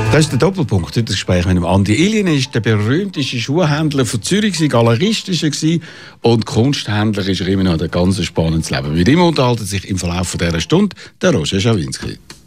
Das ist der Doppelpunkt. Das Gespräch mit dem Andi Illien ist der berühmteste Schuhhändler von Zürich, Galerist war er und Kunsthändler ist er immer noch ein ganz spannendes Leben. Mit ihm unterhalten sich im Verlauf dieser Stunde der Roger Schawinski.